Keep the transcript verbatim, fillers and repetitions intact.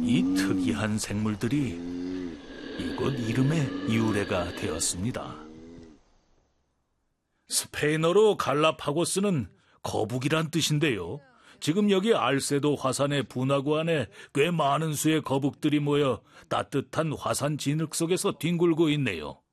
이 특이한 생물들이 이곳 이름의 유래가 되었습니다. 스페인어로 갈라파고스는 거북이란 뜻인데요. 지금 여기 알세도 화산의 분화구 안에 꽤 많은 수의 거북들이 모여 따뜻한 화산 진흙 속에서 뒹굴고 있네요.